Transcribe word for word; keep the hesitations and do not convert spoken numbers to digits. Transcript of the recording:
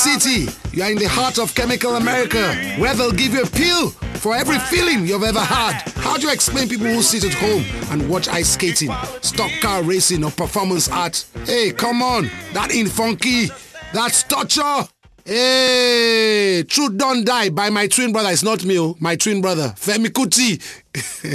City. You are in the heart of Chemical America, where they'll give you a pill for every feeling you've ever had. How do you explain people who sit at home and watch ice skating, stock car racing or performance art? Hey, come on, that ain't funky. That's torture. Hey, Truth Don't Die by my twin brother. It's not me, oh, my twin brother, Femi Kuti.